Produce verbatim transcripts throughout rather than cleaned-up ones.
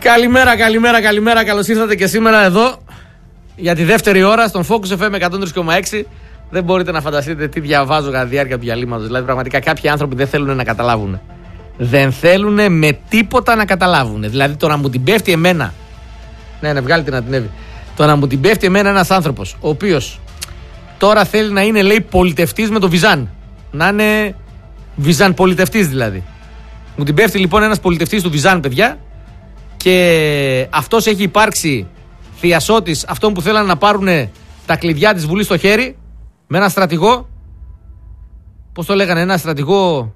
Καλημέρα, καλημέρα, καλημέρα. Καλώς ήρθατε και σήμερα εδώ για τη δεύτερη ώρα στον Focus εφ εμ εκατόν τρία κόμμα έξι. Δεν μπορείτε να φανταστείτε τι διαβάζω κατά τη διάρκεια του διαλύματος. Δηλαδή, πραγματικά κάποιοι άνθρωποι δεν θέλουν να καταλάβουν. Δεν θέλουν με τίποτα να καταλάβουν. Δηλαδή, το να μου την πέφτει εμένα. Ναι, ναι, βγάλτε να την έβει. Το να μου την πέφτει εμένα ένας άνθρωπος, ο οποίος τώρα θέλει να είναι, λέει, πολιτευτής με το Βυζάν. Να είναι Βυζάν πολιτευτής δηλαδή. Μου την πέφτει λοιπόν ένας πολιτευτής του Βυζάν, παιδιά. Και αυτός έχει υπάρξει θειασότης αυτών που θέλαν να πάρουν τα κλειδιά της Βουλής στο χέρι με ένα στρατηγό. Πώς το λέγανε, ένα στρατηγό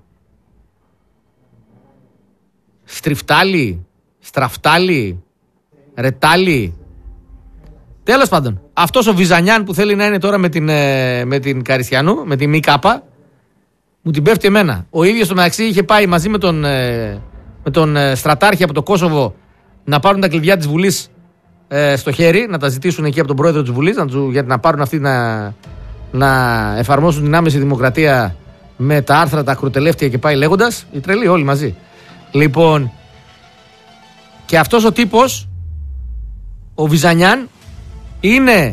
στριφτάλι, στραφτάλι, ρετάλι. Τέλος πάντων, αυτός ο Βυζανιάν που θέλει να είναι τώρα με την, με την Καριστιανού, με τη ΜΚ, μου την πέφτει εμένα. Ο ίδιος στο μεταξύ είχε πάει μαζί με τον, με τον στρατάρχη από το Κόσοβο να πάρουν τα κλειδιά της Βουλής ε, στο χέρι, να τα ζητήσουν εκεί από τον πρόεδρο της Βουλής, να, για να πάρουν αυτοί να, να εφαρμόσουν την άμεση δημοκρατία με τα άρθρα, τα ακροτελεύτια και πάει λέγοντας. Οι τρελοί όλοι μαζί. Λοιπόν, και αυτός ο τύπος, ο Βυζανιάν, είναι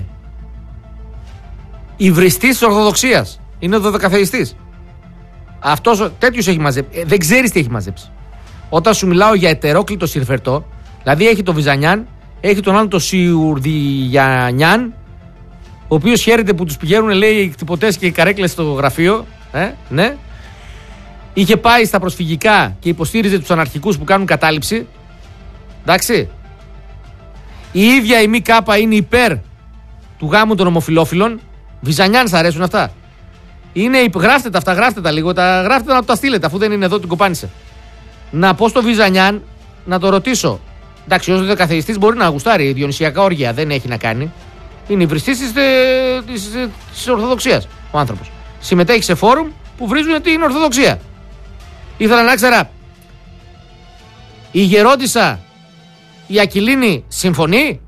υβριστής της Ορθοδοξίας. Είναι δωδεκαθεϊστής. Αυτός, τέτοιος έχει μαζέψει. Ε, δεν ξέρεις τι έχει μαζέψει. Όταν σου μιλάω για ετερόκλητο συρφερτό, δηλαδή έχει τον Βυζανιάν, έχει τον άλλον τον Σιουρδιανιάν, ο οποίος χαίρεται που τους πηγαίνουν, λέει, οι κτυπωτές και οι καρέκλες στο γραφείο. Ε, ναι. Είχε πάει στα προσφυγικά και υποστήριζε τους αναρχικούς που κάνουν κατάληψη. Εντάξει. Η ίδια η ΜΚ είναι υπέρ του γάμου των ομοφυλόφιλων. Βυζανιάν, σ' αρέσουν αυτά? Είναι, γράφτε τα αυτά, γράφτε τα λίγο. Τα, γράφτε να τα στείλετε, αφού δεν είναι εδώ, την κοπάνισε. Να πω στο Βυζανιάν, να το ρωτήσω. Εντάξει, ως δεκαθεϊστής μπορεί να γουστάρει διονυσιακά όργια, δεν έχει να κάνει. Είναι υβριστής της, της, της Ορθοδοξίας ο άνθρωπος. Συμμετέχει σε φόρουμ που βρίζουν την Ορθοδοξία. Ήθελα να ξέρα, η γερόντισσα, η Ακυλίνη, συμφωνεί.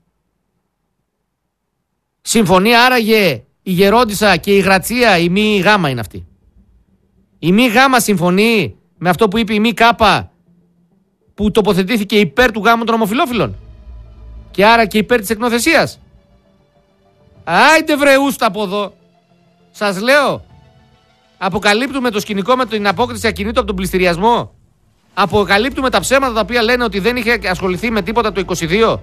Συμφωνεί άραγε η γερόντισσα και η Γρατσία, η μη γάμα είναι αυτή. Η μη γάμα συμφωνεί με αυτό που είπε η μη κάπα, που τοποθετήθηκε υπέρ του γάμου των ομοφυλόφιλων και άρα και υπέρ της εκνοθεσίας? Άιντε βρεούστα από εδώ. Σας λέω, αποκαλύπτουμε το σκηνικό με την απόκτηση ακινήτου από τον πληστηριασμό. Αποκαλύπτουμε τα ψέματα τα οποία λένε ότι δεν είχε ασχοληθεί με τίποτα το είκοσι δύο,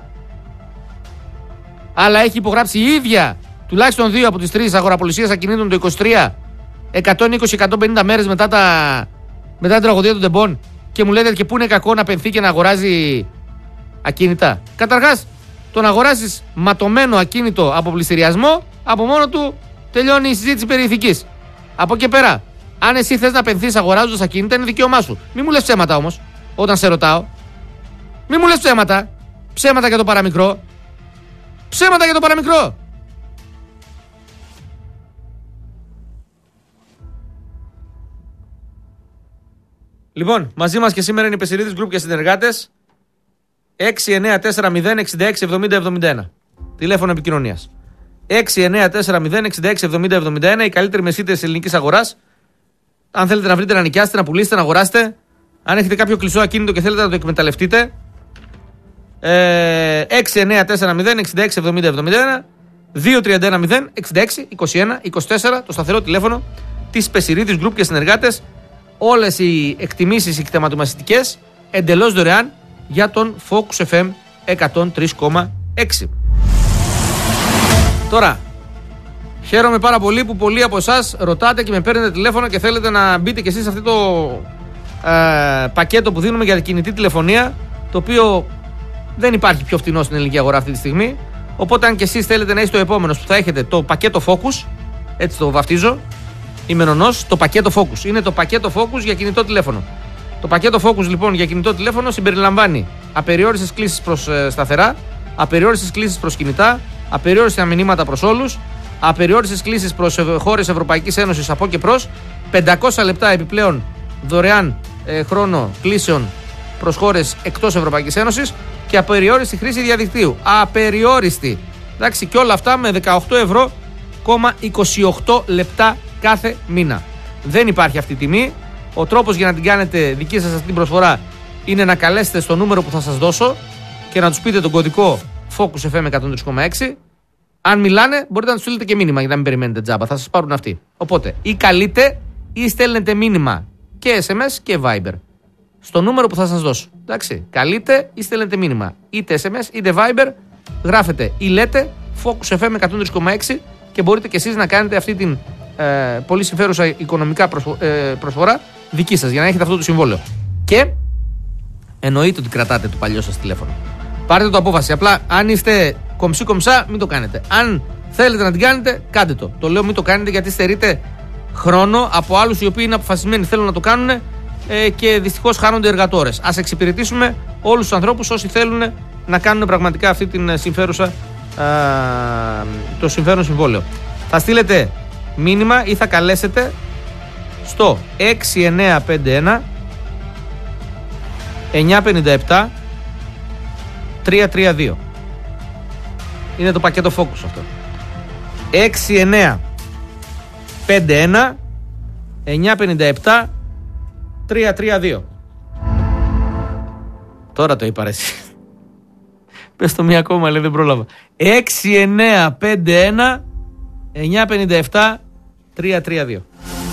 αλλά έχει υπογράψει η ίδια τουλάχιστον δύο από τις τρεις αγοραπολισίες ακινήτων το είκοσι τρία, εκατόν είκοσι με εκατόν πενήντα μέρες μετά, τα... μετά την τραγωδία των Ντεμπών, και μου λέτε και πού είναι κακό να πενθεί και να αγοράζει ακίνητα. Καταρχάς, το να αγοράσεις ματωμένο ακίνητο από πληστηριασμό, από μόνο του τελειώνει η συζήτηση περί ηθικής. Από εκεί πέρα, αν εσύ θες να πενθείς αγοράζοντας ακίνητα, είναι δικαίωμά σου. Μη μου λες ψέματα όμως, όταν σε ρωτάω. Μη μου λες ψέματα. Ψέματα για το παραμικρό. Ψέματα για το παραμικρό. Λοιπόν, μαζί μας και σήμερα είναι η Πεσηρίδης Group και συνεργάτες. έξι εννιά τέσσερα μηδέν εξήντα έξι εβδομήντα εβδομήντα ένα. Τηλέφωνο επικοινωνίας. έξι εννιά τέσσερα μηδέν εξήντα έξι εβδομήντα εβδομήντα ένα. Η καλύτερη μεσίτες της ελληνικής αγοράς. Αν θέλετε να βρείτε, να νοικιάσετε, να πουλήσετε, να αγοράσετε. Αν έχετε κάποιο κλεισό ακίνητο και θέλετε να το εκμεταλλευτείτε. Ε, έξι εννιά τέσσερα μηδέν εξήντα έξι εβδομήντα εβδομήντα ένα. δύο τρία ένα μηδέν εξήντα έξι είκοσι ένα είκοσι τέσσερα. Το σταθερό τηλέφωνο της Πεσηρίδης Group και συνεργάτες. Όλες οι εκτιμήσεις, οι κτηματομασιτικές, εντελώς δωρεάν για τον Focus εφ εμ εκατόν τρία κόμμα έξι. Τώρα, χαίρομαι πάρα πολύ που πολλοί από εσάς ρωτάτε και με παίρνετε τηλέφωνο και θέλετε να μπείτε κι εσείς σε αυτό το ε, πακέτο που δίνουμε για κινητή τηλεφωνία, το οποίο δεν υπάρχει πιο φθηνό στην ελληνική αγορά αυτή τη στιγμή. Οπότε, αν κι εσείς θέλετε να είστε ο επόμενος που θα έχετε το πακέτο Focus, έτσι το βαφτίζω, είμαι νονός, το πακέτο Focus. Είναι το πακέτο Focus για κινητό τηλέφωνο. Το πακέτο Focus λοιπόν για κινητό τηλέφωνο συμπεριλαμβάνει απεριόριστες κλήσεις προς ε, σταθερά, απεριόριστες κλήσεις προς κινητά, απεριόριστα μηνύματα προς όλους, απεριόριστες κλήσεις προς ε, χώρες Ευρωπαϊκής Ένωσης από και προς, πεντακόσια λεπτά επιπλέον δωρεάν ε, χρόνο κλήσεων προς χώρες εκτός Ευρωπαϊκής Ένωσης και απεριόριστη χρήση διαδικτύου. Απεριόριστη. Εντάξει, και όλα αυτά με δεκαοκτώ ευρώ κόμμα είκοσι οκτώ λεπτά κάθε μήνα. Δεν υπάρχει αυτή η τιμή. Ο τρόπος για να την κάνετε δική σας αυτή την προσφορά είναι να καλέσετε στο νούμερο που θα σας δώσω και να τους πείτε τον κωδικό Focus εφ εμ εκατόν τρία κόμμα έξι. Αν μιλάνε, μπορείτε να τους στείλετε και μήνυμα για να μην περιμένετε τζάμπα. Θα σας πάρουν αυτοί. Οπότε, ή καλείτε ή στέλνετε μήνυμα και ες εμ ες και Viber στο νούμερο που θα σας δώσω. Εντάξει. Καλείτε ή στέλνετε μήνυμα. Είτε ες εμ ες είτε Viber. Γράφετε ή λέτε Focus εφ εμ εκατόν τρία κόμμα έξι και μπορείτε και εσείς να κάνετε αυτή την ε, πολύ συμφέρουσα οικονομικά προσφο- ε, προσφορά δική σας για να έχετε αυτό το συμβόλαιο. Και εννοείται ότι κρατάτε το παλιό σας τηλέφωνο. Πάρτε το απόφαση. Απλά αν είστε κομψή κομψά, μην το κάνετε. Αν θέλετε να την κάνετε, κάντε το. Το λέω μην το κάνετε γιατί στερείτε χρόνο από άλλους οι οποίοι είναι αποφασισμένοι, θέλουν να το κάνουν ε, και δυστυχώς χάνονται εργατόρες. Ας εξυπηρετήσουμε όλους τους ανθρώπους όσοι θέλουν να κάνουν πραγματικά αυτή την συμφέρουσα, α, το συμφέρον συμβόλαιο. Θα στείλετε μήνυμα ή θα καλέσετε στο έξι εννιά πέντε ένα εννιά πέντε επτά τρία τρία δύο. Είναι το πακέτο Focus αυτό. έξι εννιά πέντε ένα εννιά πέντε επτά τρία τρία δύο. Τώρα το είπα ρε εσύ. Πες το μία ακόμα, λέει, δεν πρόλαβα. έξι εννιά πέντε ένα εννιά πέντε επτά τρία τρία δύο.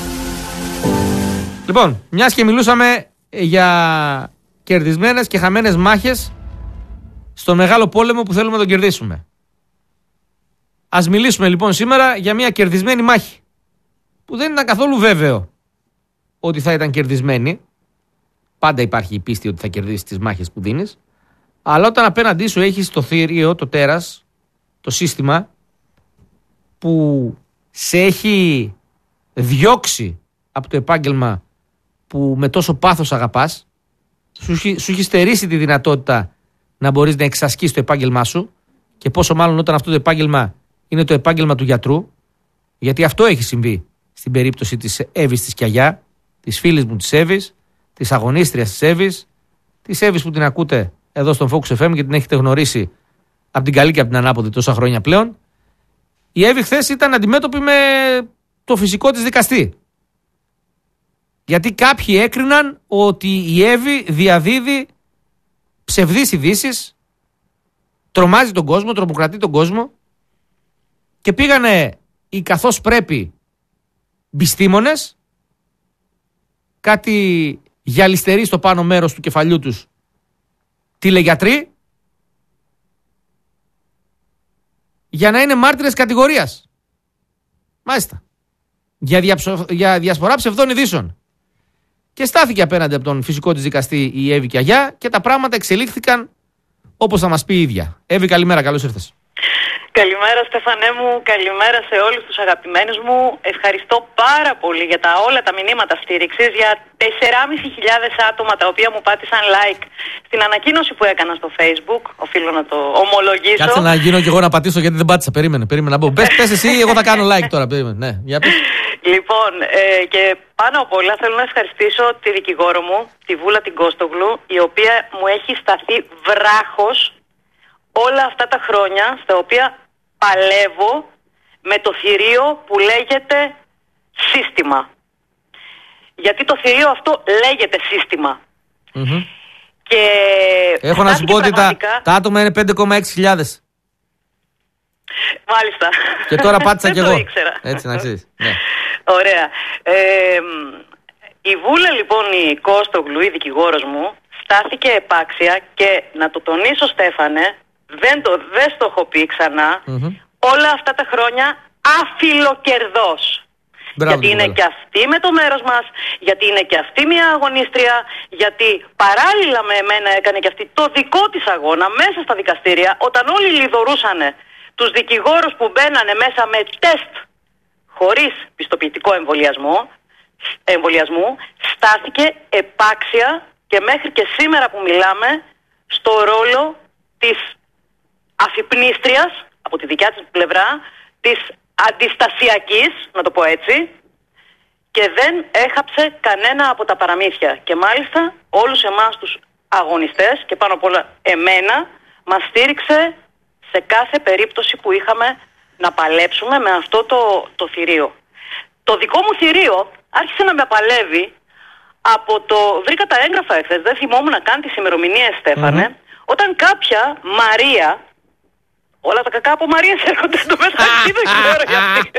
Λοιπόν, μιας και μιλούσαμε για κερδισμένες και χαμένες μάχες στο μεγάλο πόλεμο που θέλουμε να τον κερδίσουμε. Ας μιλήσουμε λοιπόν σήμερα για μια κερδισμένη μάχη που δεν ήταν καθόλου βέβαιο ότι θα ήταν κερδισμένη. Πάντα υπάρχει η πίστη ότι θα κερδίσεις τις μάχες που δίνεις. Αλλά όταν απέναντί σου έχεις το θηρίο, το τέρας, το σύστημα που σε έχει διώξει από το επάγγελμα που με τόσο πάθος αγαπάς, σου έχει, σου έχει στερήσει τη δυνατότητα να μπορείς να εξασκείς το επάγγελμά σου και πόσο μάλλον όταν αυτό το επάγγελμα είναι το επάγγελμα του γιατρού, γιατί αυτό έχει συμβεί στην περίπτωση της Εύης της Κιαγιά, της φίλης μου της Εύης, της αγωνίστριας της Εύης, της Εύης που την ακούτε εδώ στον Focus εφ εμ και την έχετε γνωρίσει από την καλή και από την ανάποδη τόσα χρόνια πλέον. Η Εύη χθες ήταν αντιμέτωπη με το φυσικό της δικαστή. Γιατί κάποιοι έκριναν ότι η Εύη διαδίδει ψευδείς ειδήσεις, τρομάζει τον κόσμο, τρομοκρατεί τον κόσμο και πήγανε οι καθώς πρέπει μπιστήμονες, κάτι γυαλιστεροί στο πάνω μέρος του κεφαλιού τους τηλεγιατροί, για να είναι μάρτυρες κατηγορίας. Μάλιστα. Για, διαψο... για διασπορά ψευδών ειδήσεων. Και στάθηκε απέναντι από τον φυσικό της δικαστή η Εύη Κιαγιά και τα πράγματα εξελίχθηκαν όπως θα μας πει η ίδια. Εύη, καλημέρα, καλώς ήρθες. Καλημέρα Στέφανέ μου, καλημέρα σε όλους τους αγαπημένους μου. Ευχαριστώ πάρα πολύ για τα, όλα τα μηνύματα στήριξης, για τέσσερις χιλιάδες πεντακόσια άτομα τα οποία μου πάτησαν like στην ανακοίνωση που έκανα στο Facebook. Οφείλω να το ομολογήσω. Κάτσε να γίνω και εγώ να πατήσω γιατί δεν πάτησα, περίμενε, περίμενε να μπω. Πες, πες εσύ, εγώ θα κάνω like τώρα, περίμενε. Ναι, για πες. Λοιπόν, ε, και πάνω απ' όλα θέλω να ευχαριστήσω τη δικηγόρο μου, τη Βούλα την Κώστογλου, η οποία μου έχει σταθεί βράχος όλα αυτά τα χρόνια στα οποία παλεύω με το θηρίο που λέγεται σύστημα. Γιατί το θηρίο αυτό λέγεται σύστημα. Mm-hmm. Και έχω να σου πω ότι πραγματικά... τα, τα άτομα είναι πέντε κόμμα έξι χιλιάδες. Μάλιστα. Και τώρα πάτησα κι εγώ. Ήξερα. Έτσι να ξέρεις. Ναι. Ωραία. Ε, η Βούλα λοιπόν η Κώστογλου, η δικηγόρος μου, στάθηκε επάξια και να το τονίσω Στέφανε, δεν, το, δεν στο έχω πει ξανά, mm-hmm. όλα αυτά τα χρόνια αφιλοκερδός. Μπράβο, γιατί είναι και αυτή με το μέρος μας, γιατί είναι και αυτή μια αγωνίστρια, γιατί παράλληλα με εμένα έκανε και αυτή το δικό της αγώνα μέσα στα δικαστήρια, όταν όλοι λιδωρούσαν τους δικηγόρους που μπαίνανε μέσα με τεστ χωρίς πιστοποιητικό εμβολιασμό, εμβολιασμού, στάθηκε επάξια και μέχρι και σήμερα που μιλάμε στο ρόλο της αφυπνίστριας, από τη δικιά της πλευρά, της αντιστασιακής, να το πω έτσι, και δεν έχαψε κανένα από τα παραμύθια. Και μάλιστα όλους εμάς τους αγωνιστές και πάνω απ' όλα εμένα μας στήριξε σε κάθε περίπτωση που είχαμε να παλέψουμε με αυτό το, το θηρίο. Το δικό μου θηρίο άρχισε να με παλεύει από το... Βρήκα τα έγγραφα εχθές, δεν θυμόμουν καν τις ημερομηνίες, Στέφανε, mm-hmm. Όταν κάποια Μαρία, όλα τα κακά από Μαρίας έρχονται στο μεταξύ, δεν ξέρω γιατί.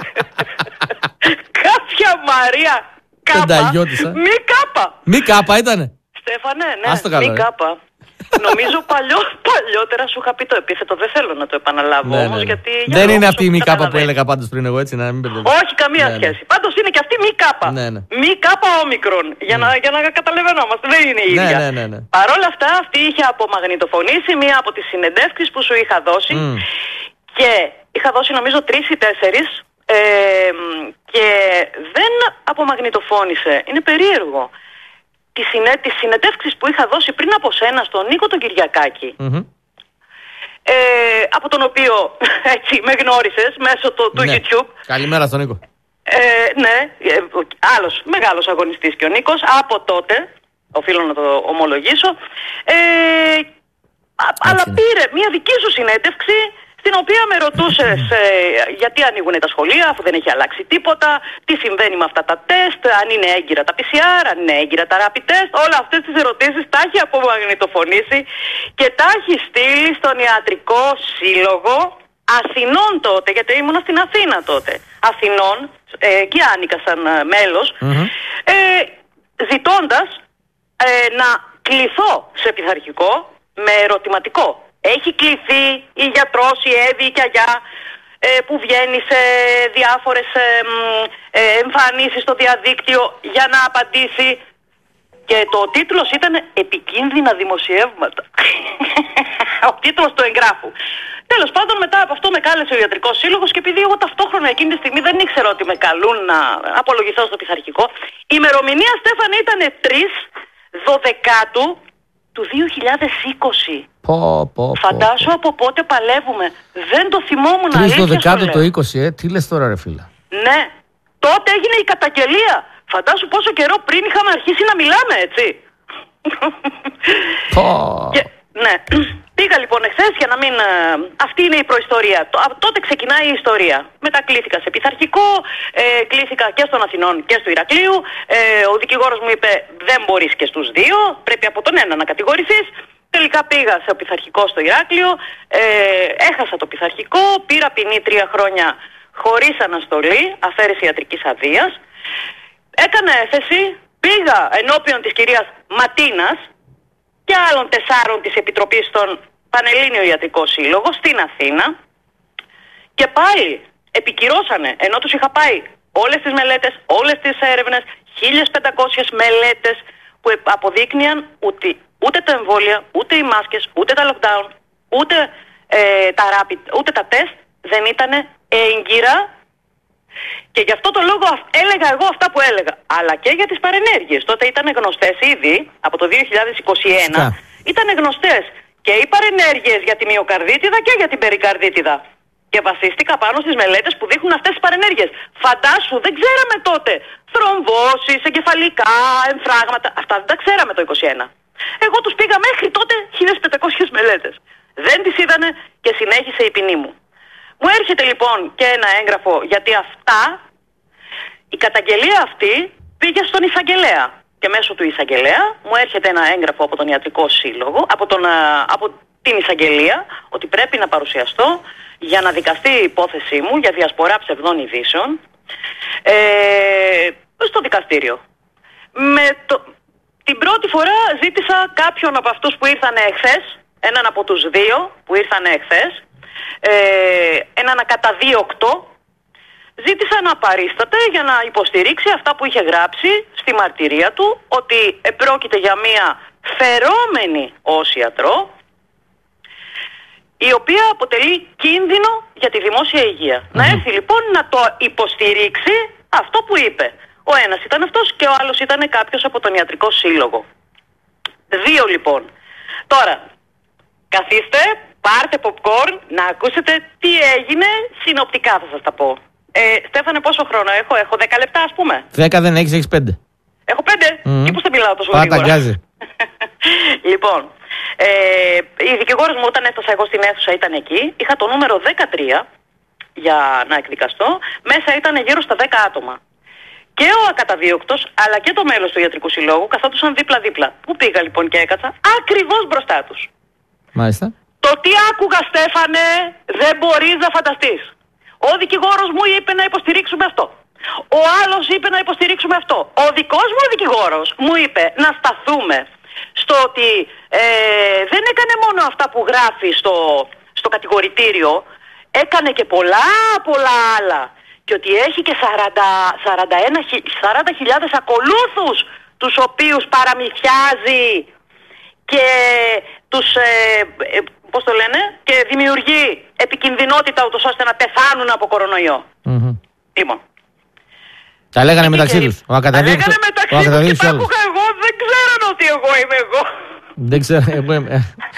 Κάποια Μαρία Κάπα, μη Κάπα. Μη Κάπα ήτανε. Στέφανε, ναι, μη Κάπα. Νομίζω παλιό, παλιότερα σου είχα πει το επίθετο, δεν θέλω να το επαναλάβω ναι, όμως, ναι. γιατί... Δεν είναι αυτή η μη Κάπα που έλεγα πάντως πριν εγώ, έτσι, να μην μπερδεύω. Όχι, καμία ναι, σχέση. Ναι. Πάντως είναι και αυτή μη Κάπα. Ναι, ναι. Μη Κάπα όμικρον, για, mm. να, για να καταλαβαίνόμαστε, δεν είναι η ίδια. Ναι, ναι, ναι, ναι. Παρ' όλα αυτά, αυτή είχε απομαγνητοφωνήσει μία από τις συνεντεύξεις που σου είχα δώσει mm. και είχα δώσει νομίζω τρεις ή τέσσερις ε, και δεν απομαγνητοφώνησε. Είναι περίεργο. Τις συνε... συνεντεύξεις που είχα δώσει πριν από σένα στον Νίκο τον Κυριακάκη, mm-hmm. ε, από τον οποίο έτσι με γνώρισες μέσω το, του ναι. YouTube. Καλημέρα στον Νίκο. Ε, ναι, ε, άλλος μεγάλος αγωνιστής και ο Νίκος, από τότε, οφείλω να το ομολογήσω, ε, α, αλλά είναι. πήρε μια δική σου συνέντευξη, στην οποία με ρωτούσες ε, γιατί ανοίγουν τα σχολεία αφού δεν έχει αλλάξει τίποτα, τι συμβαίνει με αυτά τα τεστ, αν είναι έγκυρα τα πι σι αρ, αν είναι έγκυρα τα rapid test, όλα αυτές τις ερωτήσεις τα έχει απομαγνητοφωνήσει και τα έχει στείλει στον Ιατρικό Σύλλογο Αθηνών τότε, γιατί ήμουν στην Αθήνα τότε, Αθηνών, ε, εκεί άνοικα σαν ε, μέλος, mm-hmm. ε, ζητώντας ε, να κληθώ σε πειθαρχικό με ερωτηματικό. Έχει κληθεί η γιατρός, η Εύη, η Κιαγιά, ε, που βγαίνει σε διάφορες ε, ε, εμφανίσεις στο διαδίκτυο για να απαντήσει. Και το τίτλος ήταν «Επικίνδυνα δημοσιεύματα». Ο τίτλος του εγγράφου. Τέλος πάντων, μετά από αυτό με κάλεσε ο Ιατρικός Σύλλογος και επειδή εγώ ταυτόχρονα εκείνη τη στιγμή δεν ήξερα ότι με καλούν να απολογηθώ στο πειθαρχικό, η ημερομηνία, Στέφανε, ήταν τρεις Δωδεκάτου του δύο χιλιάδες είκοσι. Πω, πω, φαντάσου πω, πω. από πότε παλεύουμε. Δεν το θυμόμουν. τρεις Δωδεκάτου το είκοσι, ε. Τι λες τώρα, ρε φίλα. Ναι. Τότε έγινε η καταγγελία. Φαντάσου πόσο καιρό πριν είχαμε αρχίσει να μιλάμε, έτσι. Πω. Και, ναι. Πήγα λοιπόν εχθές για να μην... Αυτή είναι η προϊστορία. Τότε ξεκινάει η ιστορία. Μετά κλήθηκα σε πειθαρχικό, ε, κλήθηκα και στον Αθηνών και στο Ηρακλείου. Ε, ο δικηγόρος μου είπε δεν μπορείς και στους δύο, πρέπει από τον ένα να κατηγορηθείς. Τελικά πήγα σε πειθαρχικό στο Ηράκλειο, ε, έχασα το πειθαρχικό, πήρα ποινή τρία χρόνια χωρίς αναστολή, αφαίρεση ιατρικής αδείας. Έκανα έφεση, πήγα ενώπιον της κυρίας Ματίνας και άλλων τεσσάρων της Επιτροπής στον Πανελλήνιο Ιατρικό Σύλλογο στην Αθήνα και πάλι επικυρώσανε, ενώ τους είχα πάει όλες τις μελέτες, όλες τις έρευνες, χίλιες πεντακόσιες μελέτες που αποδείκνυαν ότι ούτε τα εμβόλια, ούτε οι μάσκες, ούτε τα lockdown, ούτε, ε, τα rapid, ούτε τα τεστ δεν ήταν έγκυρα. Και γι' αυτό το λόγο έλεγα εγώ αυτά που έλεγα. Αλλά και για τις παρενέργειες. Τότε ήταν γνωστές ήδη, από το δύο χιλιάδες είκοσι ένα, ήταν γνωστές και οι παρενέργειες για τη μυοκαρδίτιδα και για την περικαρδίτιδα. Και βασίστηκα πάνω στις μελέτες που δείχνουν αυτές τις παρενέργειες. Φαντάσου, δεν ξέραμε τότε θρομβώσεις, εγκεφαλικά, εμφράγματα. Αυτά δεν τα ξέραμε το είκοσι ένα. Εγώ τους πήγα μέχρι τότε χίλιες πεντακόσιες μελέτες. Δεν τις είδανε και συνέχισε η ποινή μου. Μου έρχεται λοιπόν και ένα έγγραφο, γιατί αυτά, η καταγγελία αυτή πήγε στον εισαγγελέα. Και μέσω του εισαγγελέα μου έρχεται ένα έγγραφο από τον Ιατρικό Σύλλογο, από, τον, από την εισαγγελία, ότι πρέπει να παρουσιαστώ για να δικαστεί η υπόθεσή μου για διασπορά ψευδών ειδήσεων ε, στο δικαστήριο. Με το, την πρώτη φορά ζήτησα κάποιον από αυτούς που ήρθαν εχθές, έναν από τους δύο που ήρθαν εχθές, ε, έναν ακαταδίωκτο, ζήτησα να παρίσταται για να υποστηρίξει αυτά που είχε γράψει στη μαρτυρία του, ότι επρόκειται για μία φερόμενη ως ιατρό, η οποία αποτελεί κίνδυνο για τη δημόσια υγεία. Mm-hmm. Να έρθει λοιπόν να το υποστηρίξει αυτό που είπε. Ο ένας ήταν αυτός και ο άλλος ήταν κάποιος από τον Ιατρικό Σύλλογο. Δύο λοιπόν. Τώρα, καθίστε, πάρτε popcorn, να ακούσετε τι έγινε, συνοπτικά θα σας τα πω. Ε, Στέφανε, πόσο χρόνο έχω? Έχω δέκα λεπτά, ας πούμε. Δέκα δεν έχεις, έχεις πέντε. Έχω πέντε. Mm-hmm. Και πώς θα μιλάω τόσο γρήγορα? Παταγκάζει. Λοιπόν, ε, η δικηγόρος μου όταν έφτασα εγώ στην αίθουσα ήταν εκεί. Είχα το νούμερο δεκατρία για να εκδικαστώ. Μέσα ήταν γύρω στα δέκα άτομα. Και ο ακαταδίωκτος αλλά και το μέλος του Ιατρικού Συλλόγου καθόντουσαν δίπλα-δίπλα. Πού πήγα λοιπόν και έκατσα? Ακριβώς μπροστά τους. Μάλιστα. Το τι άκουγα, Στέφανε, δεν μπορείς να φανταστείς. Ο δικηγόρος μου είπε να υποστηρίξουμε αυτό. Ο άλλος είπε να υποστηρίξουμε αυτό. Ο δικός μου δικηγόρος μου είπε να σταθούμε στο ότι ε, δεν έκανε μόνο αυτά που γράφει στο, στο κατηγορητήριο, έκανε και πολλά πολλά άλλα. Και ότι έχει και σαράντα χιλιάδες ακολούθους, τους οποίους παραμυθιάζει και τους, ε, ε, πώς το λένε, και δημιουργεί επικινδυνότητα ούτως ώστε να πεθάνουν από κορονοϊό. Mm-hmm. Λοιπόν. Τα λέγανε και μεταξύ τους. Ο Ακαταδίωκτος. Τα λέγανε μεταξύ τους και τα άκουγα εγώ, δεν ξέραν ότι εγώ είμαι εγώ. Δεν ξέρω, εγώ είμαι.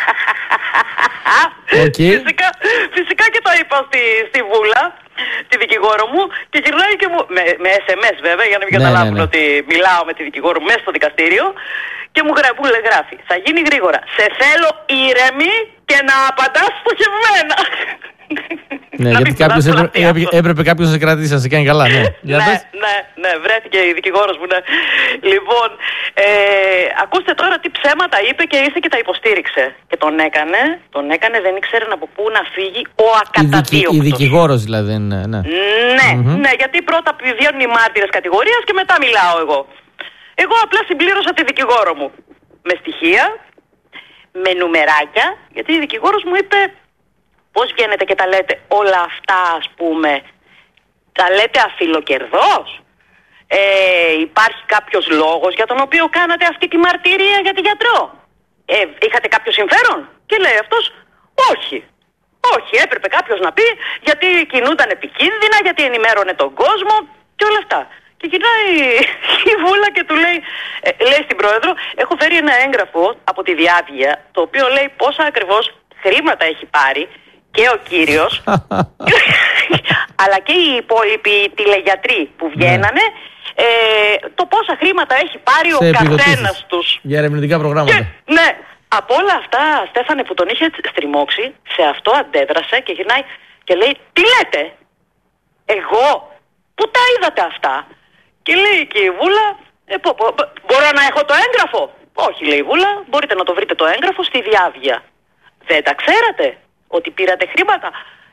Okay. Φυσικά, φυσικά και το είπα στη, στη Βούλα, τη δικηγόρο μου, και γυρνάει και μου, με, με ες εμ ες βέβαια, για να μην ναι, καταλάβουν ναι, ναι. ότι μιλάω με τη δικηγόρο μου μέσα στο δικαστήριο, και μου γράφει, γράφει, θα γίνει γρήγορα, σε θέλω ήρεμη και να απαντάς στοχευμένα. Ναι, γιατί κάποιος έπρεπε, έπρεπε, έπρεπε κάποιος να σε κρατήσει, να σε κάνει καλά. Ναι, ναι, ναι, ναι, βρέθηκε η δικηγόρος μου. Ναι. Λοιπόν, ε, ακούστε τώρα τι ψέματα είπε και ήρθε και τα υποστήριξε. Και τον έκανε, τον έκανε, δεν ήξερε από πού να φύγει ο ακαταδίωκτος. Η, δικη, η δικηγόρος δηλαδή, ναι. Ναι, ναι, mm-hmm. ναι, γιατί πρώτα βγαίνουν οι μάρτυρες κατηγορίας και μετά μιλάω εγώ. Εγώ απλά συμπλήρωσα τη δικηγόρο μου με στοιχεία, με νουμεράκια, γιατί η δικηγόρος μου είπε... Πώς βγαίνετε και τα λέτε όλα αυτά, ας πούμε, τα λέτε αφιλοκερδός. Ε, υπάρχει κάποιος λόγος για τον οποίο κάνατε αυτή τη μαρτυρία για τη γιατρό. Ε, είχατε κάποιο συμφέρον? Και λέει αυτός, όχι. Όχι, έπρεπε κάποιος να πει γιατί κινούνταν επικίνδυνα, γιατί ενημέρωνε τον κόσμο και όλα αυτά. Και γυρνάει η Βούλα και του λέει, ε, λέει στην πρόεδρο, έχω φέρει ένα έγγραφο από τη Διάβγεια, το οποίο λέει πόσα ακριβώς χρήματα έχει πάρει και ο κύριος, αλλά και οι υπόλοιποι τηλεγιατροί που βγαίνανε, ε, το πόσα χρήματα έχει πάρει σε ο καθένας τους. Για ερευνητικά προγράμματα. Και, ναι, από όλα αυτά, Στέφανε, που τον είχε στριμώξει, σε αυτό αντέδρασε και γυρνάει και λέει, τι λέτε, εγώ, πού τα είδατε αυτά? Και λέει και η Βούλα, ε, πο, πο, μπορώ να έχω το έγγραφο? Όχι, λέει η Βούλα, μπορείτε να το βρείτε το έγγραφο στη Διάβγεια. Δεν τα ξέρατε ότι πήρατε χρήματα?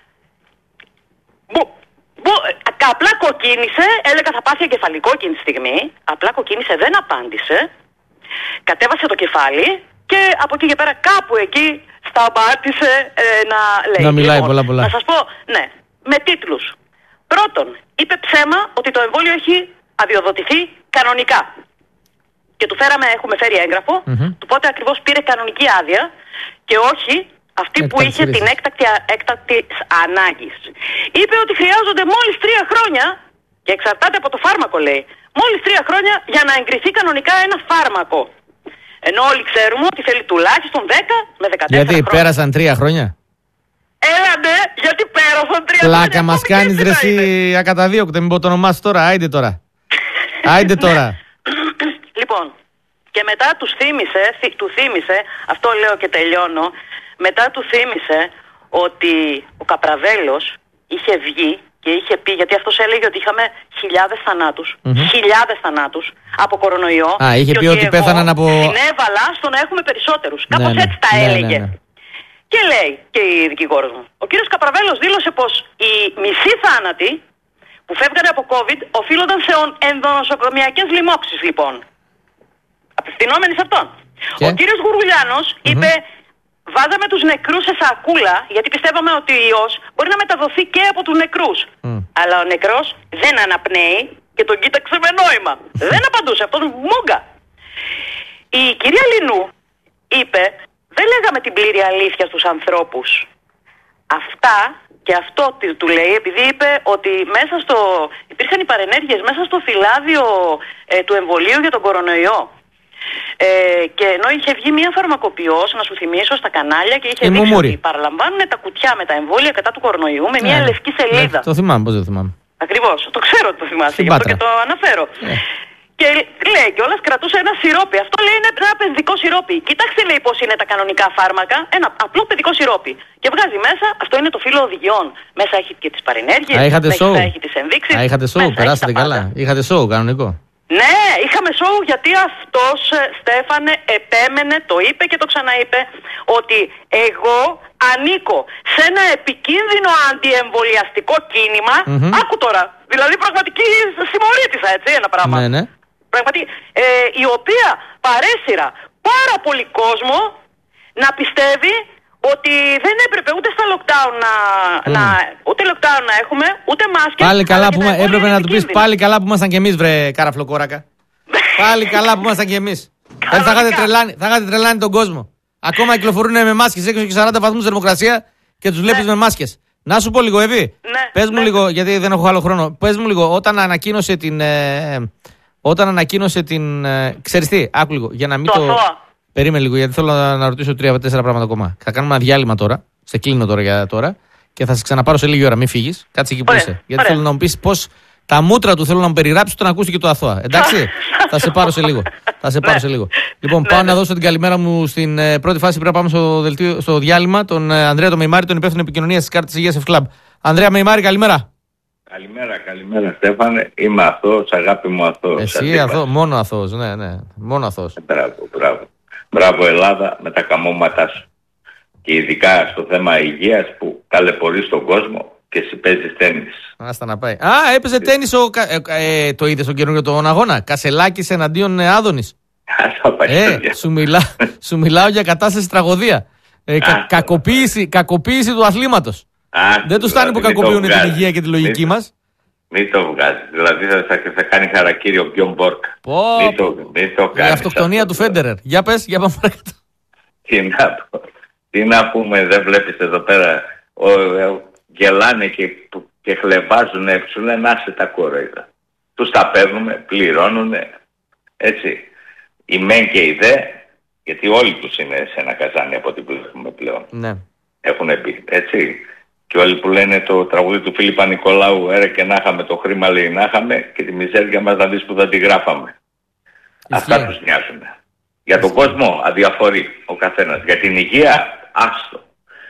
Μπο, μπο, απλά κοκκίνησε, έλεγα θα πάθει εγκεφαλικό εκείνη τη στιγμή, απλά κοκκίνησε, δεν απάντησε, κατέβασε το κεφάλι και από εκεί και πέρα κάπου εκεί σταμάτησε ε, να λέει. Να μιλάει λοιπόν, πολλά πολλά. Να σας πω, ναι, με τίτλους. Πρώτον, είπε ψέμα ότι το εμβόλιο έχει αδειοδοτηθεί κανονικά. Και του φέραμε, έχουμε φέρει έγγραφο, mm-hmm. του πότε ακριβώς πήρε κανονική άδεια και όχι αυτή που είχε την έκτακτη, έκτακτη ανάγκη. Είπε ότι χρειάζονται μόλις τρία χρόνια, και εξαρτάται από το φάρμακο λέει, μόλις τρία χρόνια για να εγκριθεί κανονικά ένα φάρμακο. Ενώ όλοι ξέρουμε ότι θέλει τουλάχιστον δέκα με δεκατέσσερα γιατί χρόνια. Πέρασαν τρία χρόνια. Έλα ναι, γιατί πέρασαν τρία Πλάκα χρόνια. Πλάκα μας κάνεις ρε εσύ ακαταδίωκτο, μην πω το όνομά σου τώρα, άιντε τώρα. Άιντε τώρα. Λοιπόν, και μετά τους θύμισε, του θύμισε, αυτό λέω και τελειώνω, μετά του θύμισε ότι ο Καπραβέλος είχε βγει και είχε πει, γιατί αυτός έλεγε ότι είχαμε χιλιάδες θανάτους, mm-hmm. χιλιάδες θανάτους από κορονοϊό. Α, είχε πει ότι, ότι πέθαναν από... συνέβαλα στο να έχουμε περισσότερους. Ναι, κάπως ναι, έτσι τα ναι, έλεγε. Ναι, ναι. Και λέει και η δικηγόρος μου, ο κύριος Καπραβέλος δήλωσε πως οι μισοί θάνατοι που φεύγανε από COVID οφείλονταν σε ενδονοσοκομιακές λοιμώξεις λοιπόν. Απευθυνόμενοι σε αυτόν. Και? Ο κύριος Γουργουλιάνος mm-hmm. είπε, βάζαμε τους νεκρούς σε σακούλα γιατί πιστεύαμε ότι ο ιός μπορεί να μεταδοθεί και από τους νεκρούς. Mm. Αλλά ο νεκρός δεν αναπνέει και τον κοίταξε με νόημα. Δεν απαντούσε, αυτός μούγκα. Η κυρία Λινού είπε, δεν λέγαμε την πλήρη αλήθεια στους ανθρώπους. Αυτά και αυτό του λέει, επειδή είπε ότι μέσα στο, υπήρχαν οι παρενέργειες μέσα στο φυλάδιο ε, του εμβολίου για τον κορονοϊό. Ε, και ενώ είχε βγει μια φαρμακοποιός, να σου θυμίσω, στα κανάλια και είχε δείξει ότι παραλαμβάνουν τα κουτιά με τα εμβόλια κατά του κορονοϊού με μια ναι, λευκή σελίδα. Ναι, το θυμάμαι, πώς δεν θυμάμαι. Ακριβώς, το ξέρω ότι το θυμάσαι, γι' αυτό και το αναφέρω. Ναι. Και λέει κιόλας κρατούσε ένα σιρόπι. Αυτό λέει είναι ένα παιδικό σιρόπι. Κοιτάξτε λέει πώς είναι τα κανονικά φάρμακα. Ένα απλό παιδικό σιρόπι. Και βγάζει μέσα, αυτό είναι το φύλλο οδηγιών. Μέσα έχει και τις παρενέργειες, μέσα έχει τις ενδείξεις. Α, είχατε σοου, περάσατε καλά. Είχατε σοου κανονικό. Ναι, είχαμε σοου γιατί αυτός, Στέφανε, επέμενε, το είπε και το ξαναείπε, ότι εγώ ανήκω σε ένα επικίνδυνο αντιεμβολιαστικό κίνημα. Mm-hmm. Άκου τώρα. Δηλαδή πραγματική συμμορήτησα, έτσι, ένα πράγμα. Ναι, ναι. Πραγματική, ε, η οποία παρέσυρα πάρα πολύ κόσμο να πιστεύει ότι δεν έπρεπε ούτε στα lockdown να, mm. να, ούτε lockdown να έχουμε, ούτε μάσκες. Πάλι καλά που μα, έπρεπε να του πεις πάλι καλά που ήμασταν κι εμείς, βρε καραφλοκόρακα. Πάλι καλά που ήμασταν κι εμείς. Δεν θα είχατε τρελάνει, θα είχατε τρελάνει τον κόσμο. Ακόμα κυκλοφορούν με μάσκες έξω και σαράντα βαθμούς θερμοκρασία και τους βλέπεις ναι. με μάσκες. Να σου πω λίγο, Εβή. Ναι, πες μου ναι. λίγο, γιατί δεν έχω άλλο χρόνο. Πες μου λίγο, όταν ανακοίνωσε την. Ε, όταν ανακοίνωσε την. Ε, ξέρεις τι, άκου λίγο, για να μην το. το... Περίμενε λίγο, γιατί θέλω να, να ρωτήσω τρία-τέσσερα πράγματα ακόμα. Θα κάνουμε ένα διάλειμμα τώρα. Σε κλείνω τώρα για τώρα. Και θα σε ξαναπάρω σε λίγη ώρα. Μην φύγεις. Κάτσε εκεί που είσαι. Γιατί ωραία. Θέλω να μου πεις πώς τα μούτρα του θέλω να μου περιγράψει όταν ακούσει και το αθώα. Εντάξει. Θα σε πάρω σε λίγο. Θα σε πάρω ναι. σε λίγο. Λοιπόν, πάω ναι, να δώσω την καλημέρα μου στην ε, πρώτη φάση. Πρέπει να πάμε στο, δελτίο, στο διάλειμμα. Τον ε, Ανδρέα τον Μεϊμάρη, τον υπεύθυνο επικοινωνίας της κάρτας υγείας F-Club. Ανδρέα Μεϊμάρη, καλημέρα. Καλημέρα, καλημέρα Στέφανε. Είμαι αθώος, αγάπη μου αθώος. Εσύ αθώος, μόνο αθώος, ναι, ναι. Μόνο αθώος. Μπράβο, μπράβο. Μπράβο Ελλάδα με τα καμώματά σου. Και ειδικά στο θέμα υγείας που ταλαιπωρείς τον κόσμο και εσύ παίζεις τένις. Άστα να πάει. Α, έπαιζε τένις ο, ε, ε, το είδες στον καινούριο τον αγώνα. Κασελάκης εναντίον ε, Άδωνης. ε, σου, μιλά, σου μιλάω για κατάσταση τραγωδία. Ε, κα, κακοποίηση, κακοποίηση του αθλήματος. Α, δεν τους φτάνει που κακοποιούν την υγεία και τη λογική μην, μας. Μην το βγάζει. Δηλαδή θα, θα κάνει χαρακτήριο ο Μπιον Μπόρκ. Μην το, μην το κάνεις. Η αυτοκτονία του Φέντερερ. Για πες, για πάμε παρακάτω. Τι να, τι να πούμε, δεν βλέπεις εδώ πέρα. Ο, ο, γελάνε και, και χλεβάζουν, σου λένε άσε τα κοροϊδά. Τους τα παίρνουμε, πληρώνουν. Έτσι. Οι μεν και οι δε, γιατί όλοι τους είναι σε ένα καζάνι από ό,τι βλέπουμε πλέον. Ναι. Έχουν πει, έτσι. Και όλοι που λένε το τραγούδι του Φίλιππα Νικολάου, έρε και να είχαμε το χρήμα, λέει να είχαμε, και τη μιζέρια μας να δεις που θα τη γράφαμε. Ισχύει. Αυτά τους νοιάζουν. Για τον κόσμο αδιαφορεί ο καθένας. Για την υγεία, άστο.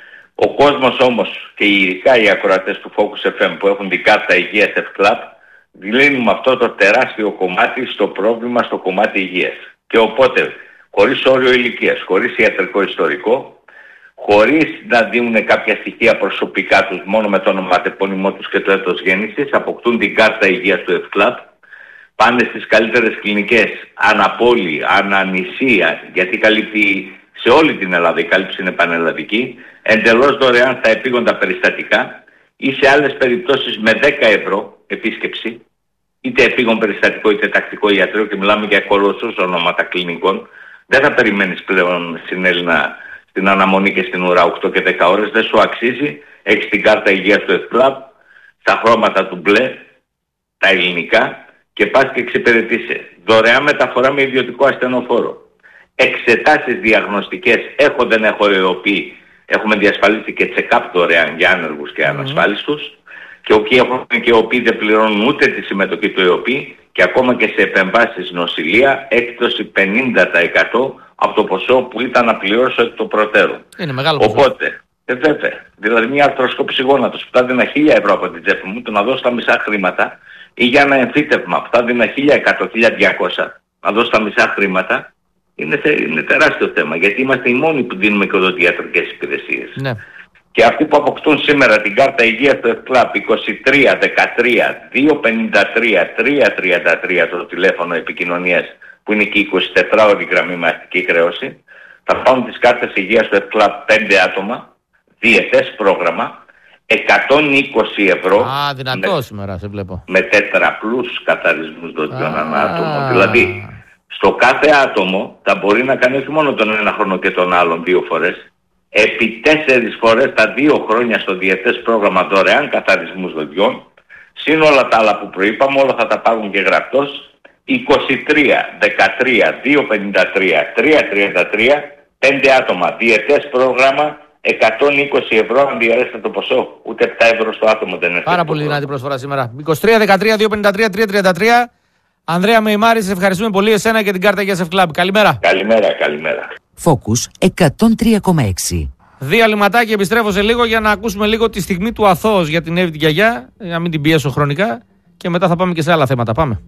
Ο κόσμος όμως, και ειδικά οι ακροατές του Focus εφ εμ που έχουν την κάρτα υγείας F-Club, δηλύνουμε αυτό το τεράστιο κομμάτι στο πρόβλημα στο κομμάτι υγείας. Και οπότε, χωρίς όριο ηλικίας, χωρίς ιατρικό ιστορικό, χωρίς να δίνουν κάποια στοιχεία προσωπικά τους, μόνο με το ονοματεπώνυμό τους και το έτος γέννησης, αποκτούν την κάρτα υγείας του F-Club, πάνε στις καλύτερες κλινικές, αναπόλη, ανανησία, γιατί καλύπτει σε όλη την Ελλάδα, η κάλυψη είναι πανελλαδική, εντελώς δωρεάν στα επίγοντα περιστατικά ή σε άλλες περιπτώσεις με δέκα ευρώ επίσκεψη, είτε επίγον περιστατικό είτε τακτικό ιατρείο, και μιλάμε για κολοσσούς ονόματα κλινικών. Δεν θα περιμένεις πλέον στην Έλληνα στην αναμονή και στην ουρά οκτώ και δέκα ώρες, δεν σου αξίζει. Έχεις την κάρτα υγείας του F-Club, στα χρώματα του μπλε, τα ελληνικά, και πας και εξυπηρετείσαι. Δωρεάν μεταφορά με ιδιωτικό ασθενοφόρο. Εξετάσεις διαγνωστικές, έχω δεν έχω ΕΟΠΗ, έχουμε διασφαλίσει και check-up δωρεάν για άνεργους και ανασφάλιστους. Mm-hmm. Και όποιοι έχουν και ΕΟΠΗ δεν πληρώνουν ούτε τη συμμετοχή του ΕΟΠΗ, και ακόμα και σε επεμβάσεις νοσηλεία έκπτωση πενήντα τοις εκατό από το ποσό που ήταν να πληρώσω εκ των προτέρων. Είναι μεγάλο ποσό. Οπότε, ε, βέβαια, δηλαδή μια αρθροσκόπηση γόνατος που θα δίνα χίλια ευρώ από την τσέπη μου, το να δώσω τα μισά χρήματα, ή για ένα εμφύτευμα που θα δίνα χίλια εκατό, χίλια διακόσια, να δώσω τα μισά χρήματα, είναι, τε, είναι τεράστιο θέμα, γιατί είμαστε οι μόνοι που δίνουμε και οδοντιατρικές υπηρεσίες. Ναι. Και αυτοί που αποκτούν σήμερα την κάρτα υγείας του F-Club είκοσι τρία δεκατρία διακόσια πενήντα τρία τριακόσια τριάντα τρία το τηλέφωνο επικοινωνίας, που είναι και εικοσιτετράωρη γραμμή με αστική χρέωση, θα πάρουν τις κάρτες υγείας του F-Club πέντε άτομα, διετές πρόγραμμα, εκατόν είκοσι ευρώ. Α, δυνατό με, σήμερα σε βλέπω. Με τετραπλούς καθαρισμούς δοντιών ανά άτομο. Δηλαδή, στο κάθε άτομο θα μπορεί να κάνει όχι μόνο τον ένα χρόνο και τον άλλον δύο φορές, επί τέσσερις φορές τα δύο χρόνια στο διετές πρόγραμμα δωρεάν καθαρισμούς δοντιών, συν όλα τα άλλα που προείπαμε, όλα θα τα πάρουν και γραπτός. είκοσι τρία δεκατρία διακόσια πενήντα τρία τριακόσια τριάντα τρία, πέντε άτομα, διετές πρόγραμμα, εκατόν είκοσι ευρώ, αν διαρρέσετε το ποσό, ούτε επτά ευρώ στο άτομο δεν είναι. Πάρα πολύ δυνατή προσφορά σήμερα. είκοσι τρία δεκατρία διακόσια πενήντα τρία τριακόσια τριάντα τρία. Ανδρέα Μεϊμάρη, σε ευχαριστούμε πολύ εσένα και την κάρτα υγείας F-Club. Καλημέρα. Καλημέρα, καλημέρα. Focus εκατόν τρία κόμμα έξι. Διαλυματάκι, επιστρέφω σε λίγο για να ακούσουμε λίγο τη στιγμή του αθώος για την Εύη την γιαγιά, για να μην την πιέσω χρονικά, και μετά θα πάμε και σε άλλα θέματα. Πάμε.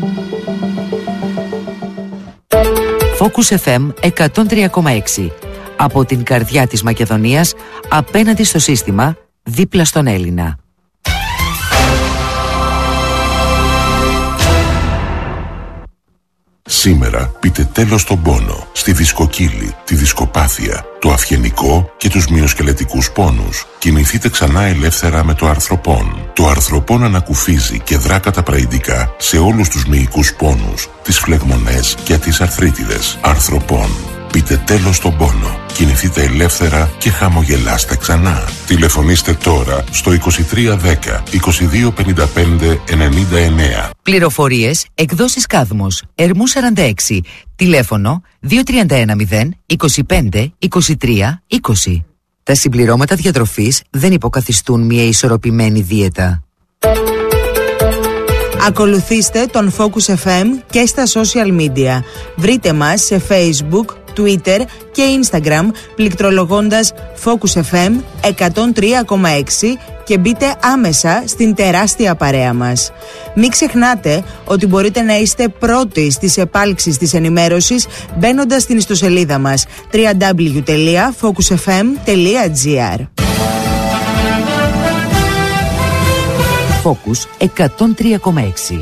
Focus εφ εμ εκατόν τρία κόμμα έξι. Από την καρδιά της Μακεδονίας, απέναντι στο σύστημα, δίπλα στον Έλληνα. Σήμερα πείτε τέλος στον πόνο, στη δισκοκύλη, τη δισκοπάθεια, το αυγενικό και τους μυοσκελετικούς πόνους. Κινηθείτε ξανά ελεύθερα με το αρθροπόν. Το αρθροπόν ανακουφίζει και δρά καταπραϊντικά σε όλους τους μυϊκούς πόνους, τις φλεγμονές και τις αρθρίτιδες. Αρθροπόν. Πείτε τέλος στον πόνο. Κινηθείτε ελεύθερα και χαμογελάστε ξανά. Τηλεφωνήστε τώρα στο είκοσι τρία δέκα είκοσι δύο πενήντα πέντε ενενήντα εννέα. Πληροφορίες, εκδόσεις Κάδμος, Ερμού σαράντα έξι, τηλέφωνο δύο τρία ένα μηδέν είκοσι πέντε είκοσι τρία είκοσι. Τα συμπληρώματα διατροφής δεν υποκαθιστούν μια ισορροπημένη δίαιτα. Ακολουθήστε τον Focus εφ εμ και στα social media. Βρείτε μας σε Facebook, Twitter και Instagram πληκτρολογώντας Focus εφ εμ εκατόν τρία κόμμα έξι και μπείτε άμεσα στην τεράστια παρέα μας. Μην ξεχνάτε ότι μπορείτε να είστε πρώτοι στις επάλξεις της ενημέρωσης μπαίνοντας στην ιστοσελίδα μας double-u double-u double-u τελεία focus f m τελεία g r. Focus εκατόν τρία κόμμα έξι.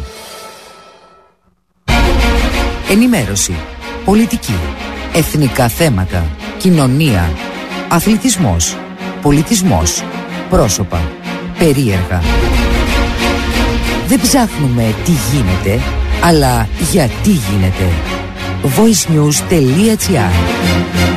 Ενημέρωση, πολιτική, εθνικά θέματα, κοινωνία, αθλητισμός, πολιτισμός, πρόσωπα, περίεργα. Δεν ψάχνουμε τι γίνεται, αλλά γιατί γίνεται. voice news τελεία g r.